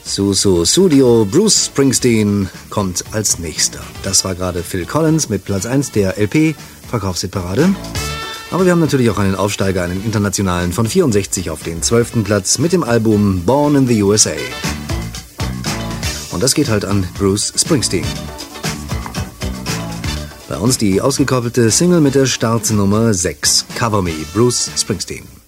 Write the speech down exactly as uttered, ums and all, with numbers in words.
Su Su Studio, Bruce Springsteen kommt als nächster. Das war gerade Phil Collins mit Platz eins der L P-Verkaufshitparade. Aber wir haben natürlich auch einen Aufsteiger, einen internationalen von vierundsechzig auf den zwölften Platz mit dem Album Born in the U S A. Und das geht halt an Bruce Springsteen. Bei uns die ausgekoppelte Single mit der Startnummer sechs, Cover Me, Bruce Springsteen.